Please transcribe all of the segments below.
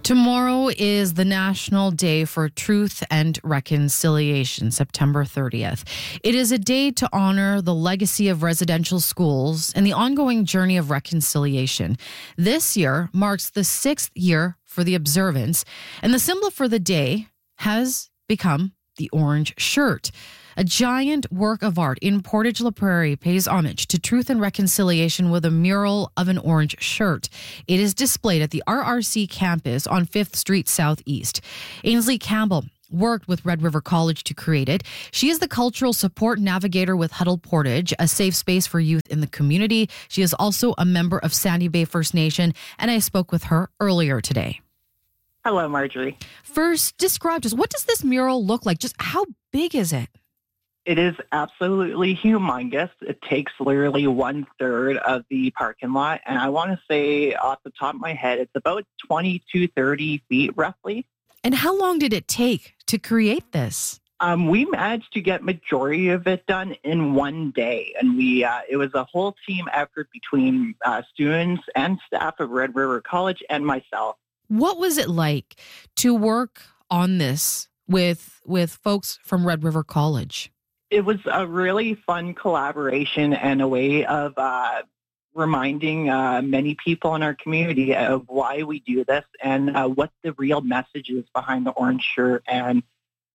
Tomorrow is the National Day for Truth and Reconciliation, September 30th. It is a day to honor the legacy of residential schools and the ongoing journey of reconciliation. This year marks the 6th year for the observance, and the symbol for the day has become the orange shirt. A giant work of art in Portage La Prairie pays homage to truth and reconciliation with a mural of an orange shirt. It is displayed at the RRC campus on 5th Street Southeast. Ainsley Campbell worked with Red River College to create it. She is the cultural support navigator with Huddle Portage, a safe space for youth in the community. She is also a member of Sandy Bay First Nation, and I spoke with her earlier today. Hello, Marjorie. First, describe just what does this mural look like? Just how big is it? It is absolutely humongous. It takes literally 1/3 of the parking lot. And I want to say off the top of my head, it's about 20 to 30 feet roughly. And how long did it take to create this? We managed to get majority of it done in one day. And it was a whole team effort between students and staff of Red River College and myself. What was it like to work on this with folks from Red River College? It was a really fun collaboration and a way of reminding many people in our community of why we do this and what the real message is behind the orange shirt and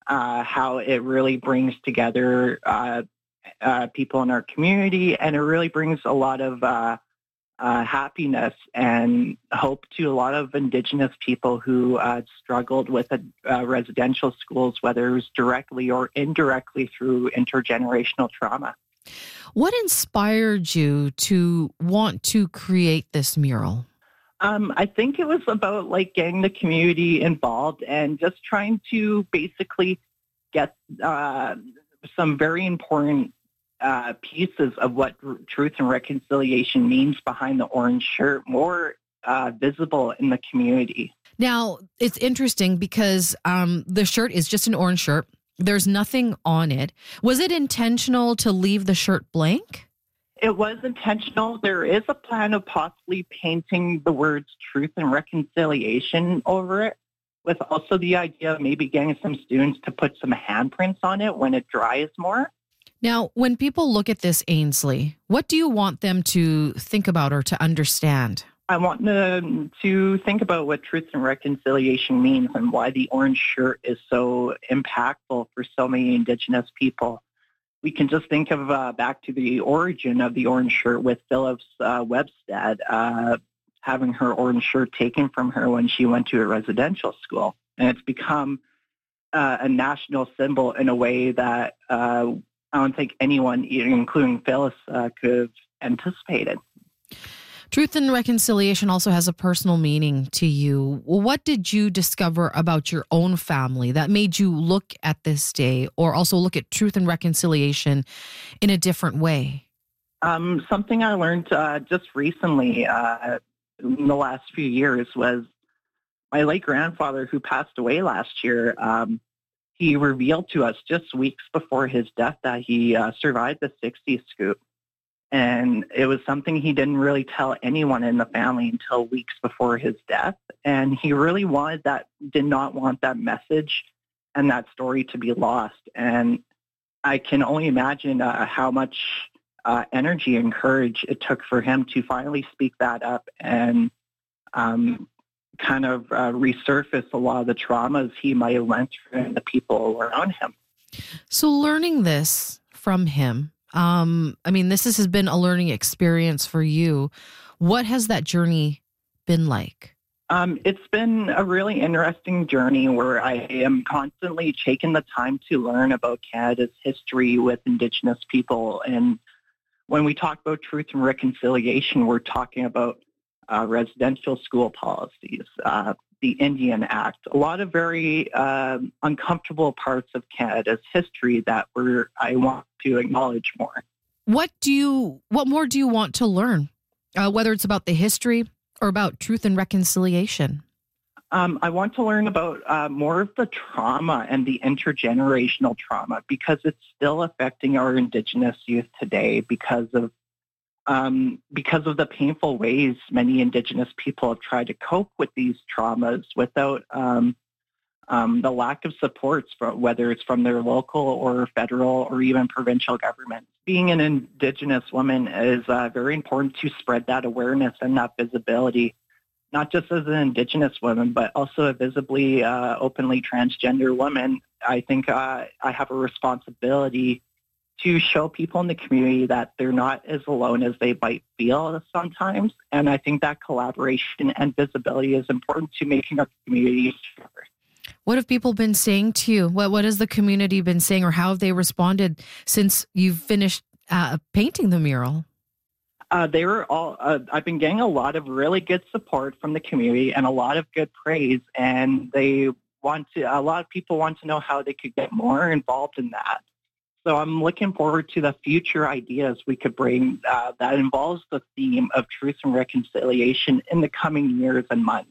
how it really brings together people in our community, and it really brings a lot of happiness and hope to a lot of Indigenous people who struggled with residential schools, whether it was directly or indirectly through intergenerational trauma. What inspired you to want to create this mural? I think it was about getting the community involved and just trying to basically get some very important pieces of what truth and reconciliation means behind the orange shirt more visible in the community. Now, it's interesting because the shirt is just an orange shirt. There's nothing on it. Was it intentional to leave the shirt blank? It was intentional. There is a plan of possibly painting the words truth and reconciliation over it, with also the idea of maybe getting some students to put some handprints on it when it dries more. Now, when people look at this, Ainsley, what do you want them to think about or to understand? I want them to think about what truth and reconciliation means and why the orange shirt is so impactful for so many Indigenous people. We can just think of back to the origin of the orange shirt with Phyllis Webstead having her orange shirt taken from her when she went to a residential school. And it's become a national symbol in a way that I don't think anyone, including Phyllis, could have anticipated. Truth and reconciliation also has a personal meaning to you. What did you discover about your own family that made you look at this day or also look at truth and reconciliation in a different way? Something I learned just recently in the last few years was my late grandfather, who passed away last year. He revealed to us just weeks before his death that he survived the 60 scoop. And it was something he didn't really tell anyone in the family until weeks before his death. And he really did not want that message and that story to be lost. And I can only imagine how much energy and courage it took for him to finally speak that up and kind of resurface a lot of the traumas he might have went through and the people around him. So learning this from him, this has been a learning experience for you. What has that journey been like? It's been a really interesting journey where I am constantly taking the time to learn about Canada's history with Indigenous people. And when we talk about truth and reconciliation, we're talking about residential school policies, the Indian Act, a lot of very uncomfortable parts of Canada's history that I want to acknowledge more. What more do you want to learn, whether it's about the history or about truth and reconciliation? I want to learn about more of the trauma and the intergenerational trauma because it's still affecting our Indigenous youth today because of because of the painful ways many Indigenous people have tried to cope with these traumas without the lack of supports, whether it's from their local or federal or even provincial governments. Being an Indigenous woman is very important to spread that awareness and that visibility, not just as an Indigenous woman, but also a visibly, openly transgender woman. I think I have a responsibility to show people in the community that they're not as alone as they might feel sometimes. And I think that collaboration and visibility is important to making our community stronger. What have people been saying to you? What has the community been saying, or how have they responded since you've finished painting the mural? They were all. I've been getting a lot of really good support from the community and a lot of good praise, and a lot of people want to know how they could get more involved in that. So I'm looking forward to the future ideas we could bring that involves the theme of truth and reconciliation in the coming years and months.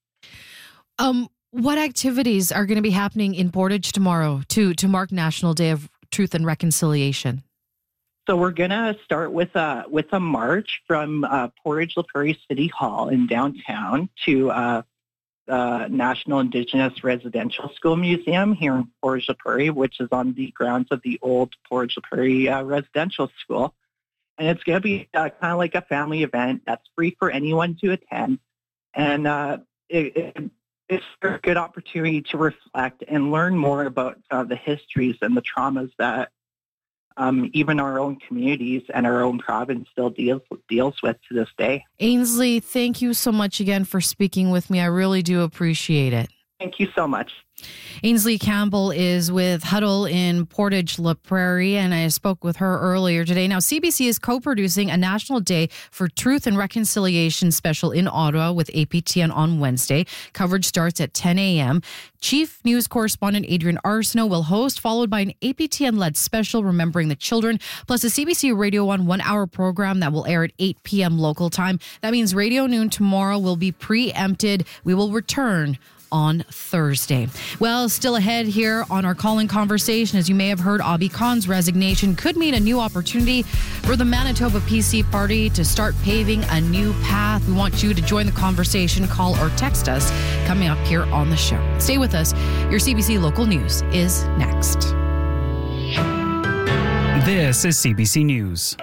What activities are going to be happening in Portage tomorrow to mark National Day of Truth and Reconciliation? So we're going to start with a march from Portage La Prairie City Hall in downtown to National Indigenous Residential School Museum here in Portage La Prairie, which is on the grounds of the old Portage La Prairie Residential School. And it's going to be kind of like a family event that's free for anyone to attend. And it's a good opportunity to reflect and learn more about the histories and the traumas that even our own communities and our own province still deals with to this day. Ainsley, thank you so much again for speaking with me. I really do appreciate it. Thank you so much. Ainsley Campbell is with Huddle in Portage La Prairie, and I spoke with her earlier today. Now, CBC is co-producing a National Day for Truth and Reconciliation special in Ottawa with APTN on Wednesday. Coverage starts at 10 a.m. Chief News Correspondent Adrian Arsenault will host, followed by an APTN-led special remembering the children, plus a CBC Radio 1 one-hour program that will air at 8 p.m. local time. That means Radio Noon tomorrow will be preempted. We will return on Thursday. Well, still ahead here on our call-in conversation, as you may have heard, Abhi Khan's resignation could mean a new opportunity for the Manitoba PC Party to start paving a new path. We want you to join the conversation. Call or text us coming up here on the show. Stay with us. Your CBC Local News is next. This is CBC News.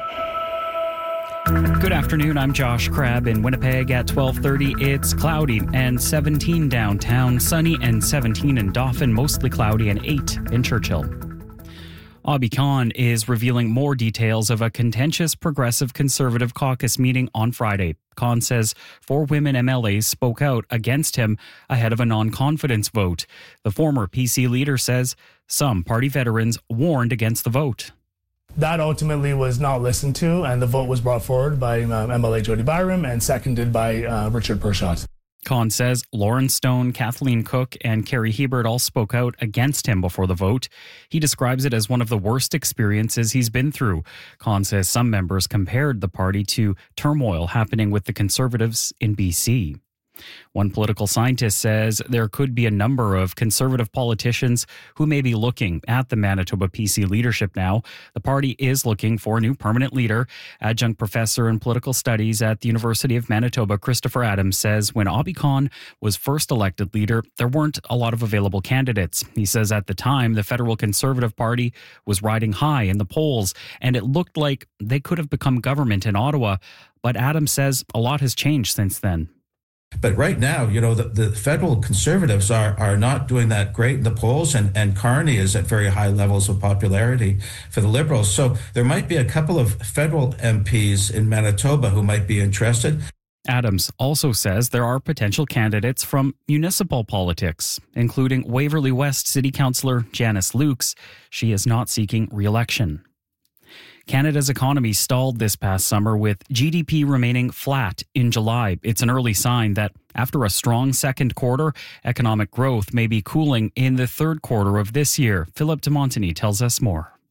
Good afternoon, I'm Josh Crabb in Winnipeg. At 12:30, it's cloudy and 17 downtown, sunny and 17 in Dauphin, mostly cloudy and 8 in Churchill. Abhi Khan is revealing more details of a contentious Progressive Conservative caucus meeting on Friday. Khan says 4 women MLAs spoke out against him ahead of a non-confidence vote. The former PC leader says some party veterans warned against the vote. That ultimately was not listened to, and the vote was brought forward by MLA Jody Byram and seconded by Richard Pershot. Khan says Lauren Stone, Kathleen Cook, and Carrie Hebert all spoke out against him before the vote. He describes it as one of the worst experiences he's been through. Khan says some members compared the party to turmoil happening with the Conservatives in BC. One political scientist says there could be a number of Conservative politicians who may be looking at the Manitoba PC leadership now. The party is looking for a new permanent leader. Adjunct professor in political studies at the University of Manitoba, Christopher Adams, says when Abhi Khan was first elected leader, there weren't a lot of available candidates. He says at the time, the federal Conservative Party was riding high in the polls, and it looked like they could have become government in Ottawa. But Adams says a lot has changed since then. But right now, the federal Conservatives are not doing that great in the polls, and Carney is at very high levels of popularity for the Liberals. So there might be a couple of federal MPs in Manitoba who might be interested. Adams also says there are potential candidates from municipal politics, including Waverley West City Councillor Janice Lukes. She is not seeking re-election. Canada's economy stalled this past summer with GDP remaining flat in July. It's an early sign that after a strong second quarter, economic growth may be cooling in the third quarter of this year. Philip de Montagny tells us more.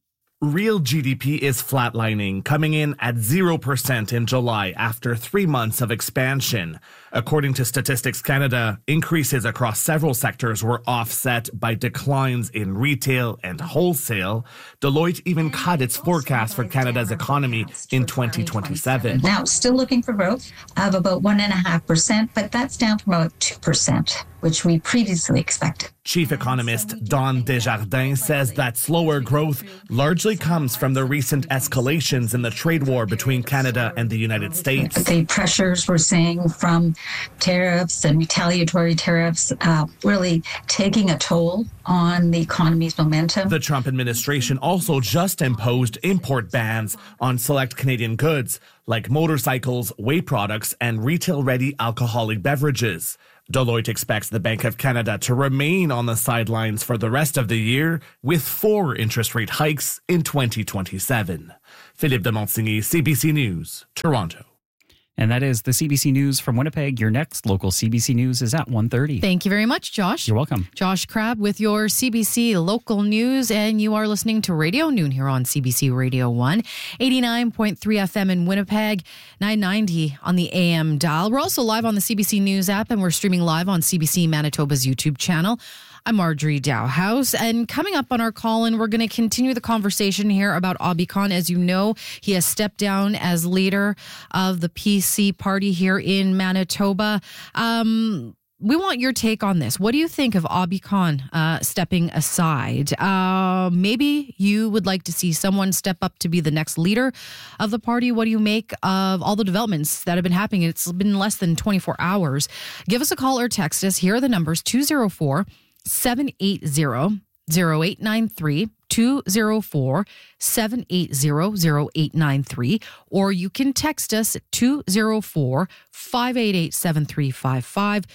Real GDP is flatlining, coming in at 0% in July after 3 months of expansion. According to Statistics Canada, increases across several sectors were offset by declines in retail and wholesale. Deloitte even cut its forecast for Canada's economy in 2027. Now, still looking for growth of about 1.5%, but that's down from about 2%, which we previously expected. Chief economist Don Desjardins says that slower growth largely comes from the recent escalations in the trade war between Canada and the United States. The pressures we're seeing from tariffs and retaliatory tariffs really taking a toll on the economy's momentum. The Trump administration also just imposed import bans on select Canadian goods like motorcycles, whey products, and retail-ready alcoholic beverages. Deloitte expects the Bank of Canada to remain on the sidelines for the rest of the year with 4 interest rate hikes in 2027. Philippe de Montigny, CBC News, Toronto. And that is the CBC News from Winnipeg. Your next local CBC News is at 1:30. Thank you very much, Josh. You're welcome. Josh Crabb with your CBC local news, and you are listening to Radio Noon here on CBC Radio 1, 89.3 FM in Winnipeg, 990 on the AM dial. We're also live on the CBC News app, and we're streaming live on CBC Manitoba's YouTube channel. I'm Marjorie Dowhouse, and coming up on our call-in, we're going to continue the conversation here about Obby Khan. As you know, he has stepped down as leader of the PC party here in Manitoba. We want your take on this. What do you think of Obby Khan stepping aside? Maybe you would like to see someone step up to be the next leader of the party. What do you make of all the developments that have been happening? It's been less than 24 hours. Give us a call or text us. Here are the numbers: 204-780-0893, 204-780-0893, or you can text us at 204-588-7355,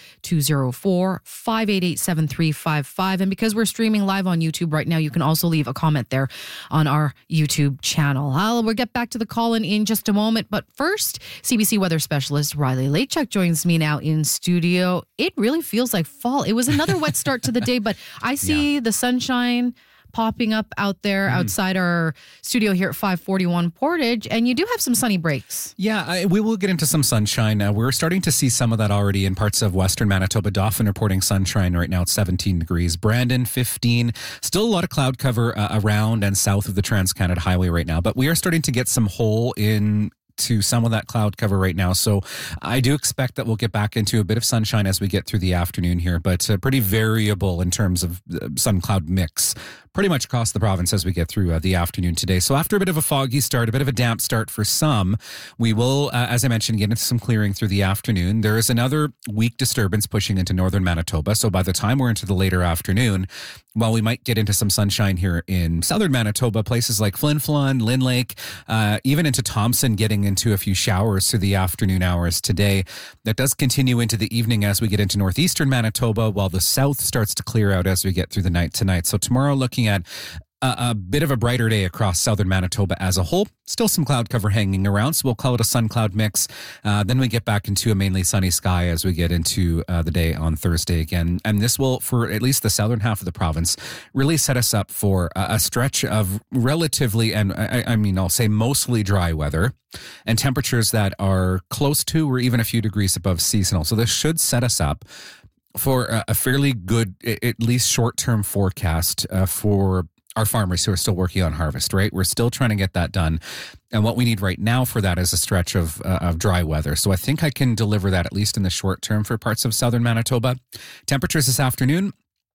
204-588-7355. And because we're streaming live on YouTube right now, you can also leave a comment there on our YouTube channel. We'll get back to the call-in in just a moment, but first, CBC weather specialist Riley Lachuk joins me now in studio. It really feels like fall. It was another wet start to the day, but I see the sunshine popping up out there outside our studio here at 541 Portage, and you do have some sunny breaks. Yeah, we will get into some sunshine. We're starting to see some of that already in parts of western Manitoba. Dauphin reporting sunshine right now at 17 degrees. Brandon, 15. Still a lot of cloud cover around and south of the Trans-Canada Highway right now, but we are starting to get some hole in to some of that cloud cover right now. So I do expect that we'll get back into a bit of sunshine as we get through the afternoon here, but pretty variable in terms of sun cloud mix pretty much across the province as we get through the afternoon today. So after a bit of a foggy start, a bit of a damp start for some, we will, as I mentioned, get into some clearing through the afternoon. There is another weak disturbance pushing into northern Manitoba. So by the time we're into the later afternoon, while we might get into some sunshine here in southern Manitoba, places like Flin Flon, Lynn Lake, even into Thompson, getting into a few showers through the afternoon hours today. That does continue into the evening as we get into northeastern Manitoba, while the south starts to clear out as we get through the night tonight. So tomorrow, looking at a bit of a brighter day across southern Manitoba as a whole. Still some cloud cover hanging around, so we'll call it a sun cloud mix. Then we get back into a mainly sunny sky as we get into the day on Thursday again. And this will, for at least the southern half of the province, really set us up for a stretch of relatively, and I mean, I'll say mostly dry weather and temperatures that are close to or even a few degrees above seasonal. So this should set us up for a fairly good, at least short-term forecast for our farmers who are still working on harvest, right? We're still trying to get that done. And what we need right now for that is a stretch of dry weather. So I think I can deliver that at least in the short term for parts of southern Manitoba. Temperatures this afternoon,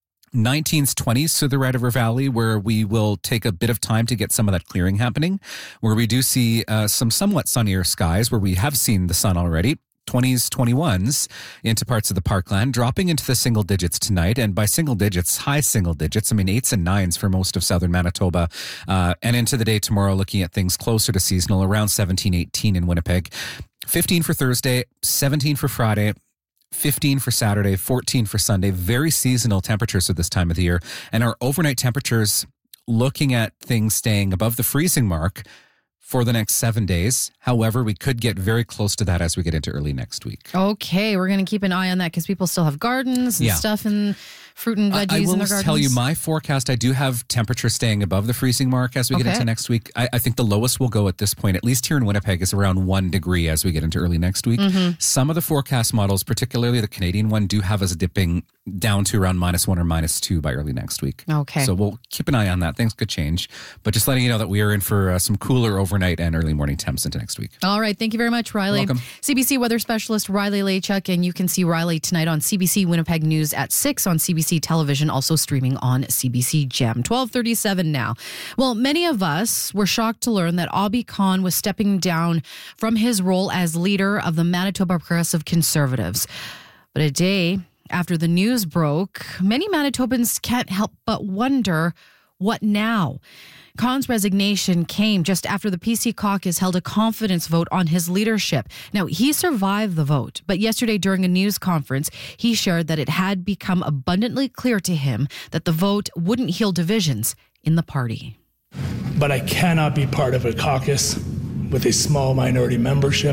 19s, 20s to the Red River Valley, where we will take a bit of time to get some of that clearing happening, where we do see some somewhat sunnier skies, where we have seen the sun already. 20s, 21s into parts of the parkland, dropping into the single digits tonight. And by single digits, high single digits, I mean 8s and 9s for most of southern Manitoba. And into the day tomorrow, looking at things closer to seasonal, around 17, 18 in Winnipeg. 15 for Thursday, 17 for Friday, 15 for Saturday, 14 for Sunday. Very seasonal temperatures at this time of the year. And our overnight temperatures, looking at things staying above the freezing mark for the next 7 days. However, we could get very close to that as we get into early next week. Okay, we're going to keep an eye on that because people still have gardens and stuff and fruit and veggies in their gardens. I will tell you, my forecast, I do have temperature staying above the freezing mark as we get into next week. I think the lowest we'll go at this point, at least here in Winnipeg, is around 1 degree as we get into early next week. Some of the forecast models, particularly the Canadian one, do have us dipping down to around -1 or -2 by early next week. Okay. So we'll keep an eye on that. Things could change. But just letting you know that we are in for some cooler overnight and early morning temps into next week. All right. Thank you very much, Riley. Welcome. CBC weather specialist Riley Lachuk, and you can see Riley tonight on CBC Winnipeg News at 6 on CBC Television, also streaming on CBC Gem. 12:37 now. Well, many of us were shocked to learn that Obby Khan was stepping down from his role as leader of the Manitoba Progressive Conservatives. But a day after the news broke, many Manitobans can't help but wonder, what now? Khan's resignation came just after the PC caucus held a confidence vote on his leadership. Now, he survived the vote, but yesterday during a news conference, he shared that it had become abundantly clear to him that the vote wouldn't heal divisions in the party. But I cannot be part of a caucus with a small minority membership.